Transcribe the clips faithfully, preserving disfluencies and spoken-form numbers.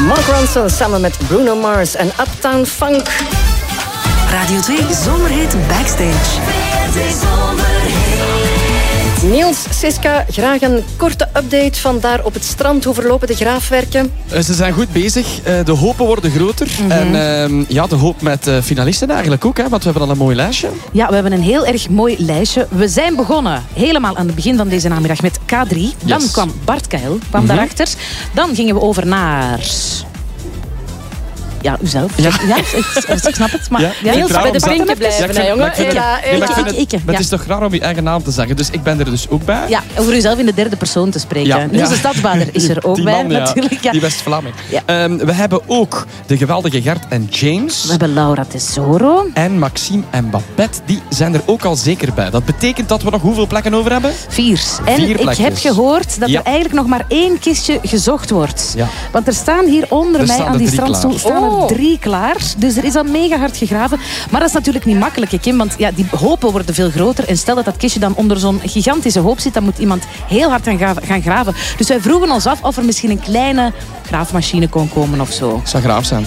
Mark Ronson samen met Bruno Mars en Uptown Funk. Radio twee Zomerhit Backstage. Niels, Siska, graag een korte update vandaar op het strand. Hoe verlopen de graafwerken? Uh, ze zijn goed bezig. Uh, de hopen worden groter. Mm-hmm. En uh, ja, de hoop met uh, finalisten eigenlijk ook. Hè, want we hebben al een mooi lijstje. Ja, we hebben een heel erg mooi lijstje. We zijn begonnen helemaal aan het begin van deze namiddag met K drie. Dan yes. kwam Bart Keil, kwam mm-hmm. daarachter. Dan gingen we over naar... Ja, uzelf. Ja, ja ik, ik snap het. Maar ja. Ja, Niels, bij de pinken blijven, ja, jongen. Maar het is toch raar om je eigen naam te zeggen. Dus ik ben er dus ook bij. Ja, over uzelf in de derde persoon te spreken. Ja. Niels, de stadsbader, is er ook die bij, man, ja. natuurlijk. Ja. Die West-Vlaming. Ja. Um, we hebben ook de geweldige Gert en James. We hebben Laura Tesoro. En Maxime en Babette. Die zijn er ook al zeker bij. Dat betekent dat we nog hoeveel plekken over hebben? Vier. En Vier ik heb gehoord dat ja. er eigenlijk nog maar één kistje gezocht wordt. Ja. Want er staan hier onder er mij aan die strandstoel staan er drie klaar. Dus er is al mega hard gegraven. Maar dat is natuurlijk niet makkelijk, Kim. Want ja, die hopen worden veel groter. En stel dat dat kistje dan onder zo'n gigantische hoop zit, dan moet iemand heel hard gaan graven. Gaan graven. Dus wij vroegen ons af of er misschien een kleine graafmachine kon komen of zo. Het zou graaf zijn.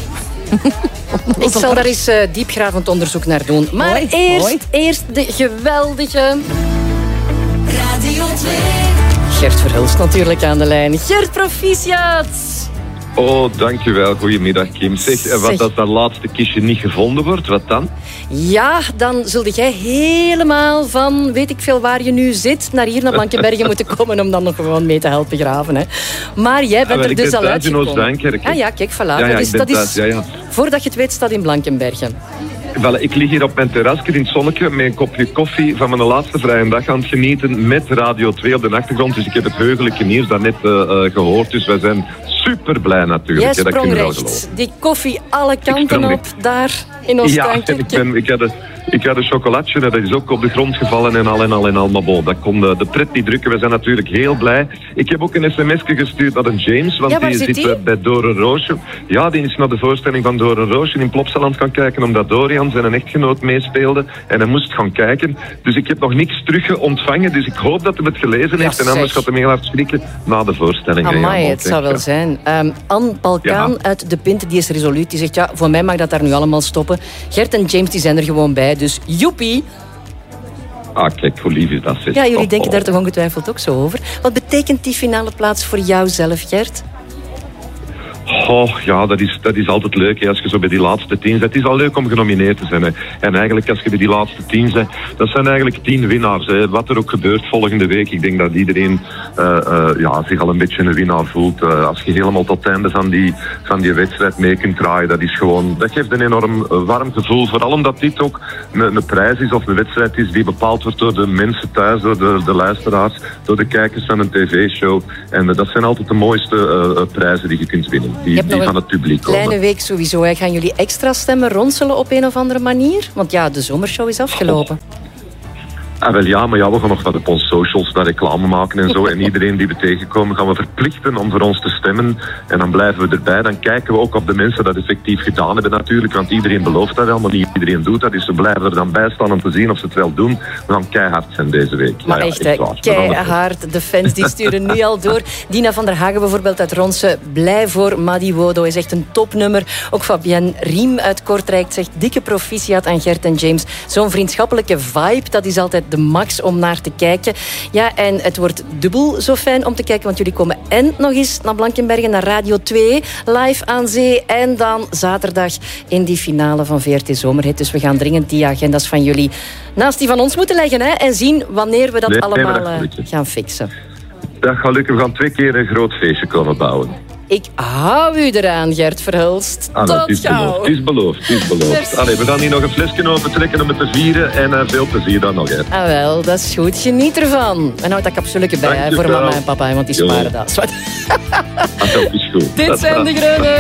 Ik zal daar eens uh, diepgravend onderzoek naar doen. Maar Hoi. Eerst, Hoi. eerst de geweldige... Radio twee. Gert Verhulst natuurlijk aan de lijn. Gert, proficiat! Oh, dankjewel. Goedemiddag, Kim. Zeg, zeg. Wat als dat laatste kistje niet gevonden wordt, wat dan? Ja, dan zul jij helemaal van, weet ik veel waar je nu zit, naar hier naar Blankenbergen moeten komen om dan nog gewoon mee te helpen graven. Hè. Maar jij bent ah, er dus al uitgekomen. Ah ja, kijk, voilà. Ja, ja, dat is, dat thuis, is ja, ja. voordat je het weet, staat in Blankenbergen. Wel, ik lig hier op mijn terrasje in het zonnetje met een kopje koffie van mijn laatste vrije dag aan het genieten met Radio twee op de achtergrond. Dus ik heb het heugelijke nieuws daarnet uh, uh, gehoord. Dus wij zijn super blij natuurlijk. Jij sprong recht. Die koffie alle kanten op daar in ons ja, tuintje. ik, ben, ik, had een, ik had een chocolatje, dat is ook op de grond gevallen en al en al en al. Maar bon, dat kon de, de pret niet drukken. We zijn natuurlijk heel blij. Ik heb ook een sms'je gestuurd naar een James, want ja, die zit die? bij Doornroosje. Ja, die is naar de voorstelling van Doornroosje in Plopsaland gaan kijken, omdat Dorian zijn echtgenoot meespeelde en hij moest gaan kijken. Dus ik heb nog niks terug ontvangen, dus ik hoop dat hij het gelezen heeft ja, en anders gaat hij heel hard schrikken na de voorstelling. Amai, ja, het zou wel zijn. Um, Anne Balkaan ja. uit De Pinte, die is resoluut. Die zegt, ja, voor mij mag dat daar nu allemaal stoppen. Gert en James, die zijn er gewoon bij, dus joepie. Ah, kijk, hoe lief is dat, zeg. Ja, jullie oh, denken oh. daar toch ongetwijfeld ook zo over. Wat betekent die finale plaats voor jou zelf, Gert? Oh, ja, dat is, dat is altijd leuk hè, als je zo bij die laatste tien bent. Het is al leuk om genomineerd te zijn. Hè. En eigenlijk als je bij die laatste tien bent, dat zijn eigenlijk tien winnaars. Hè. Wat er ook gebeurt volgende week, ik denk dat iedereen uh, uh, ja, zich al een beetje een winnaar voelt. Uh, als je helemaal tot het einde van die, van die wedstrijd mee kunt draaien, dat is gewoon, dat geeft een enorm uh, warm gevoel. Vooral omdat dit ook een, een prijs is of een wedstrijd is die bepaald wordt door de mensen thuis, door de, de luisteraars, door de kijkers van een tv-show. En uh, dat zijn altijd de mooiste uh, uh, prijzen die je kunt winnen. Die, je hebt die nog van het publiek kleine komen. week sowieso. Hè. Gaan jullie extra stemmen ronselen op een of andere manier? Want ja, de zomershow is afgelopen. Oh. Ah, wel ja, maar ja, we gaan nog wat op onze socials daar reclame maken en zo. En iedereen die we tegenkomen gaan we verplichten om voor ons te stemmen. En dan blijven we erbij. Dan kijken we ook of de mensen dat effectief gedaan hebben natuurlijk. Want iedereen belooft dat wel, maar niet iedereen doet dat. Dus we blijven er dan bij staan om te zien of ze het wel doen. We gaan keihard zijn deze week. Maar ja, echt, echt keihard. De fans die sturen nu al door. Dina van der Hagen bijvoorbeeld uit Ronse. Blij voor Madi Wodo is echt een topnummer. Ook Fabienne Riem uit Kortrijk zegt dikke proficiat aan Gert en James. Zo'n vriendschappelijke vibe, dat is altijd de max om naar te kijken. Ja, en het wordt dubbel zo fijn om te kijken, want jullie komen en nog eens naar Blankenbergen, naar Radio twee, live aan zee, en dan zaterdag in die finale van V R T Zomerhit. Dus we gaan dringend die agendas van jullie naast die van ons moeten leggen, hè, en zien wanneer we dat nee, allemaal nee, dat gaan fixen. Dat gaat lukken. We gaan twee keer een groot feestje komen bouwen. Ik hou u eraan, Gert Verhulst. Ah, Tot het is gauw. beloofd, het is beloofd, het is beloofd. Allee, we gaan hier nog een flesje opentrekken om het te vieren en uh, veel plezier dan nog. Hè. Ah wel, dat is goed. Geniet ervan. En houd dat capsuletje bij hè, voor mama en papa, want die sparen dat. Ah, dat is goed. Dit dat zijn de groene.